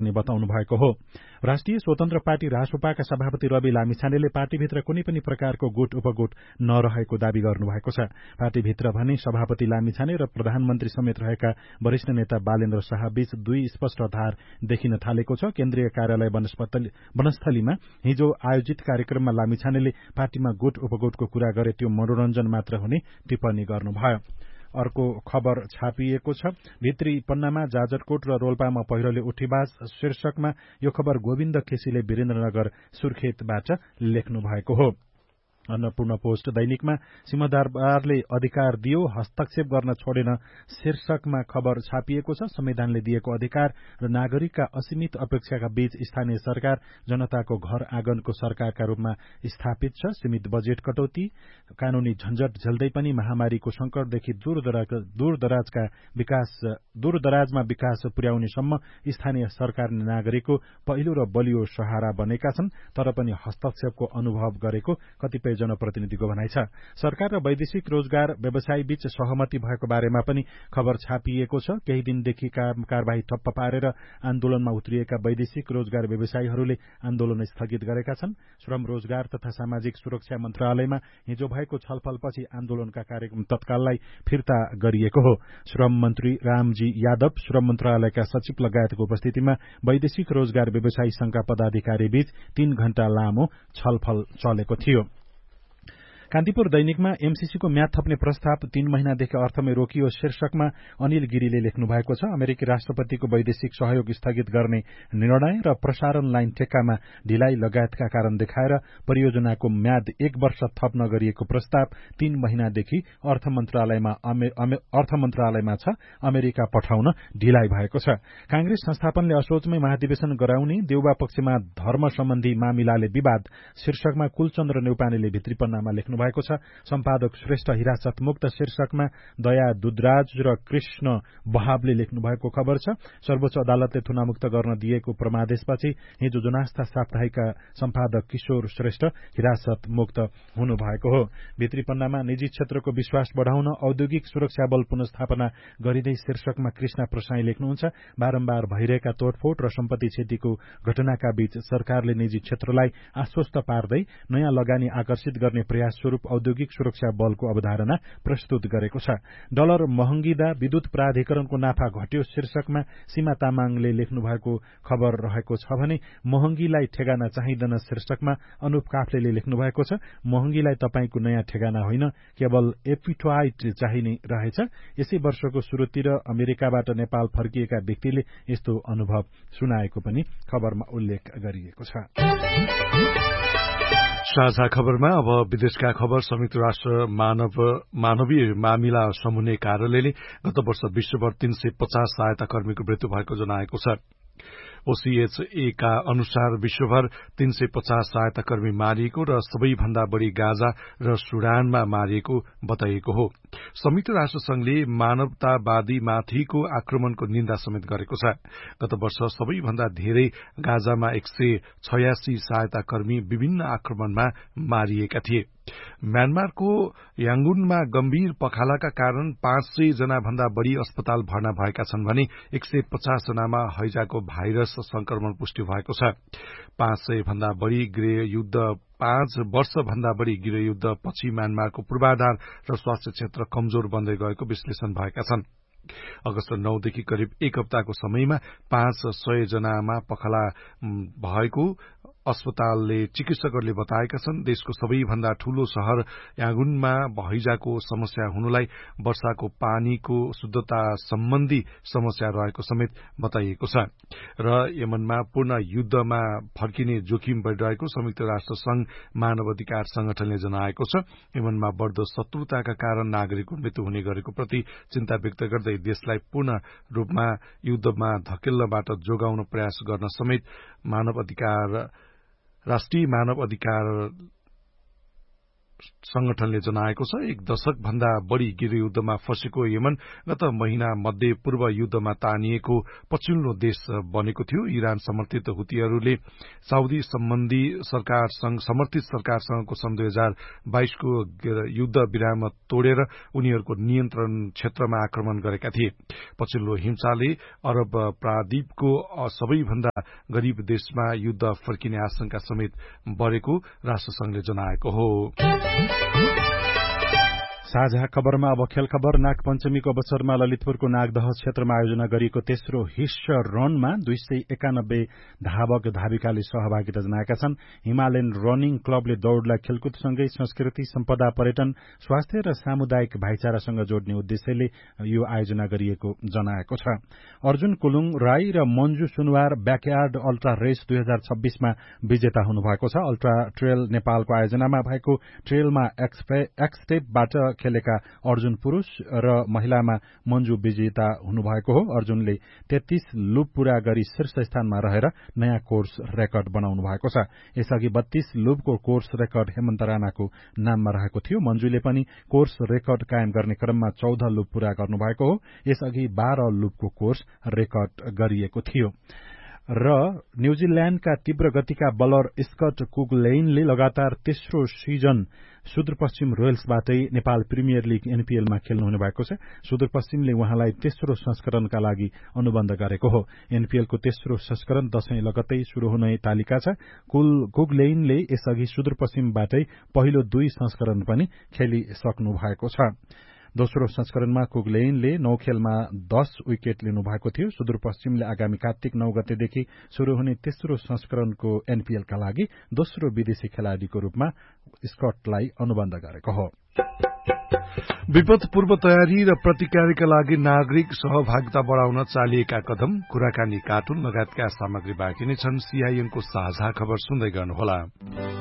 सक्ने बताउनु भएको हो। राष्ट्रिय स्वतन्त्र पार्टी रासोपाका सभापति रवि लामिछानेले पार्टीभित्र कुनै पनि प्रकारको गुट उपगुट नरहेको दावी गर्नुभएको छ। पार्टीभित्र भने सभापति लामिछाने र प्रधानमन्त्री समेत रहेका वरिष्ठ नेता बालेन्द्र शाह बीच दुई स्पष्ट धार देखिन थालेको छ। केन्द्रीय कार्यालय वनस्थलीमा हिजो आयोजित कार्यक्रममा लामिछानेले पार्टीमा गुट उपगुटको कुरा गरे त्यो मनोरञ्जन मात्र हुने टिप्पणी गर्नुभयो। अर्को खबर छापिएको छ। भित्री पन्नामा जाजरकोट र रोल्पामा पहिरोले उठीबाज शीर्षकमा यो खबर गोविन्द केसीले वीरेन्द्रनगर सुर्खेतबाट लेख्नु भएको हो। अन्नपूर्ण पोस्ट दैनिकमा सिंहदरबारले अधिकार दियो हस्तक्षेप गर्न छोडेन शीर्षकमा खबर छापिएको छ। संविधानले दिएको अधिकार र नागरिकका असीमित अपेक्षाका बीच स्थानीय सरकार जनताको घर आँगनको सरकारका रूपमा स्थापित छ। सीमित बजेट कटौती कानूनी झन्झट झेल्दै पनि महामारीको संकटदेखि दूरदराजमा विकास पुर्याउनेसम्म स्थानीय सरकारले नागरिकको पहिलो र बलियो सहारा बनेका छन्। तर पनि हस्तक्षेपको अनुभव गरेको कतिपय जनप्रतिनिधिको भनाइ छ। सरकार र वैदेशिक रोजगार व्यवसायी बीच सहमति भएको बारेमा पनि खबर छापिएको छ। केही दिनदेखि कार्यवाही ठप्प पारेर आन्दोलनमा उत्रिएका वैदेशिक रोजगार व्यवसायीहरूले आन्दोलन स्थगित गरेका छन्। श्रम रोजगार तथा सामाजिक सुरक्षा मन्त्रालयमा हिजो भएको छलफलपछि आन्दोलनका कार्यक्रम तत्काललाई फिर्ता गरिएको हो। श्रम मन्त्री रामजी यादव, श्रम मन्त्रालयका सचिव लगायतको उपस्थितिमा वैदेशिक रोजगार व्यवसायी संघका पदाधिकारी बीच 3 घण्टा लामो छलफल चलेको थियो। कान्तिपुर दैनिकमा एमसीसीको म्याद थप्ने प्रस्ताव 3 महिनादेखि अर्थमै रोकियो शीर्षकमा अनिल गिरीले लेख्नु भएको छ। अमेरिकी राष्ट्रपतिको वैदेशिक सहयोग स्थगित गर्ने निर्णय र प्रसारण लाइन ठेक्कामा ढिलाइ लगायतका कारण देखाएर परियोजनाको म्याद 1 वर्ष थप नगरिएको प्रस्ताव 3 महिनादेखि अर्थ मन्त्रालयमा छ। अमेरिका पठाउन ढिलाइ भएको छ। कांग्रेस संस्थापनले असोजमै महाधिवेशन गराउने देउबा पक्षमा धर्म सम्बन्धी मामिलाले विवाद शीर्षकमा कुलचन्द्र नेउपानेले भित्री पन्नामा लेख्नु भएको छ। सम्पादक श्रेष्ठ हिरासत मुक्त शीर्षकमा दया दुधराज र कृष्ण बहावले लेख्नु भएको खबर छ। सर्वोच्च अदालतले थुनामुक्त गर्न दिएको प्रमादेशपछि हिजो जुनास्था साप्ताहिकका सम्पादक किशोर श्रेष्ठ हिरासत मुक्त हुनुभएको हो। भित्री पन्नामा निजी क्षेत्रको विश्वास बढ़ाउन औद्योगिक सुरक्षा बल पुनस्थापना गरिँदै शीर्षकमा कृष्ण प्रसाई लेख्नुहुन्छ। बारम्बार भइरहेका तोडफोड र सम्पत्ति क्षतिको घटनाका बीच सरकारले निजी क्षेत्रलाई आश्वस्त पार्दै नयाँ लगानी आकर्षित गर्ने प्रयास स्वरूप औद्योगिक सुरक्षा बलको अवधारणा प्रस्तुत गरेको छ। डलर महँगिँदा विद्युत प्राधिकरणको नाफा घट्यो शीर्षकमा सीमा तामाङले लेख्नु भएको खबर रहेको छ भने महँगीलाई ठेगाना चाहिँदैन शीर्षकमा अनुप काफ्लेले लेख्नु भएको छ। महँगीलाई तपाईंको नयाँ ठेगाना होइन, केवल एपिटाइट चाहिने रहेछ। यसै वर्षको सुरुतिर अमेरिकाबाट नेपाल फर्किएका व्यक्तिले यस्तो अनुभव सुनाएको पनि खबरमा उल्लेख गरिएको छ। साझा खबरमा अब विदेशका खबर। संयुक्त राष्ट्र मानवीय मामिला समन्वय कार्यालयले गत वर्ष विश्वभर 350 सहायता कर्मीको मृत्यु भएको जनाएको छ। ओसीएचए का अनुसार विश्वभर 350 सहायता कर्मी मारिएको र सबैभन्दा बढ़ी गाजा र सुडानमा मारिएको बताइएको हो। संयुक्त राष्ट्र संघले मानवतावादीमाथिको आक्रमणको निन्दा समेत गरेको छ। गत वर्ष सबैभन्दा धेरै गाजामा 186 सहायता कर्मी विभिन्न आक्रमणमा मारिएका थिए। म्यानमारको यांगुनमा गम्भीर पखालाका कारण 500 जना भन्दा बढ़ी अस्पताल भर्ना भएका छन् भने 150 जनामा हैजाको भाइरस संक्रमण पुष्टि भएको छ। 500 भन्दा बढ़ी गृहयुद्ध 5 वर्ष भन्दा बढ़ी गृहयुद्ध पछि म्यानमारको पूर्वाधार र स्वास्थ्य क्षेत्र कमजोर बन्दै गएको विश्लेषण भएका छन्। अगस्त 9 देखि करिब 1 हप्ताको समयमा 500 जनामा पखाला भएको अस्पतालले चिकित्सकहरूले बताएका छन्। देशको सबैभन्दा ठूलो शहर यांगुनमा हैजाको समस्या हुनुलाई वर्षाको पानीको शुद्धता सम्बन्धी समस्या रहेको समेत बताइएको छ र यमनमा पूर्ण युद्धमा फर्किने जोखिम बढ़िरहेको संयुक्त राष्ट्र संघ मानव अधिकार संगठनले जनाएको छ। यमनमा बढ़दो शत्रुताका कारण नागरिकको मृत्यु हुने गरेको प्रति चिन्ता व्यक्त गर्दै देशलाई पूर्ण रूपमा युद्धमा धकेल्नबाट जोगाउन प्रयास गर्न समेत राष्ट्रिय मानव अधिकार संगठनले जनाएको छ। एक दशक भन्दा बढ़ी गृहयुद्धमा फँसेको यमन गत महिना मध्य पूर्व युद्धमा तानिएको पछिल्लो देश बनेको थियो। इरान समर्थित हुतीहरूले साउदी समर्थित सरकारसँगको सन् 2022 को युद्ध विराम तोडेर उनीहरूको नियन्त्रण क्षेत्रमा आक्रमण गरेका थिए। पछिल्लो हिंसाले अरब प्रायद्वीपको सबैभन्दा गरीब देशमा युद्ध फर्किने आशंका समेत बढ़ेको राष्ट्रसंघले जनाएको हो। साझा खबरमा अब खेल खबर। नागपञ्चमीको अवसरमा ललितपुरको नागदह क्षेत्रमा आयोजना गरिएको तेस्रो हिस्स रनमा 291 धावक धाविकाले सहभागिता जनाएका छन्। हिमालयन रनिङ क्लबले दौड़लाई खेलकुदसँगै संस्कृति, सम्पदा, पर्यटन, स्वास्थ्य र सामुदायिक भाइचारासँग जोड्ने उद्देश्यले यो आयोजना गरिएको जनाएको छ। अर्जुन कुलुङ राई र मन्जु सुनवार ब्याकयार्ड अल्ट्रा रेस 2026 मा विजेता हुनुभएको छ। अल्ट्रा ट्रेल नेपालको आयोजनामा भएको ट्रेलमा एक्सटेपबाट खेलेका अर्जुन पुरूष र महिलामा मन्जु विजेता हुनुभएको हो। अर्जुनले 33 लुप पूरा गरी शीर्ष स्थानमा रहेर नयाँ कोर्स रेकर्ड बनाउनु भएको छ। यसअघि 32 लुपको कोर्स रेकर्ड हेमन्त राणाको नाममा रहेको थियो। मन्जुले पनि कोर्स रेकर्ड कायम गर्ने क्रममा 14 लुप पूरा गर्नुभएको हो। यसअघि 12 लुपको कोर्स रेकर्ड गरिएको थियो। र न्यूजील्याण्डका तीव्र गतिका बलर स्कट कुगलेइनले लगातार तेस्रो season Sudurpashchim रोयल्सबाटै Nepal premier league एनपीएलमा खेल्नुहुने भएको छ। सुदूरपश्चिमले उहाँलाई तेस्रो संस्करणका लागि अनुबन्ध गरेको हो। एनपीएलको तेस्रो संस्करण दशैं लगत्तै शुरू हुने तालिका छ। कुगलेइनले यसअघि सुदूरपश्चिमबाटै पहिलो 2 संस्करण पनि खेलिसक्नु भएको छ। दोस्रो संस्करणमा कुगलेइनले 9 खेलमा 10 विकेट लिनु भएको थियो। सुदूरपश्चिमले आगामी कार्तिक 9 गतेदेखि शुरू हुने तेस्रो संस्करणको एनपीएलका लागि दोस्रो विदेशी खेलाड़ीको रूपमा स्कटलाई अनुबन्ध गरेको हो। विपद पूर्व तयारी र प्रतिकारका लागि नागरिक सहभागिता बढ़ाउन चालिएका कदम, कुराकानी, कार्टुन लगायतका सामग्री बाँकी नै छन्। सीआईएनको साझा खबर सुन्दै गर्नुहोला।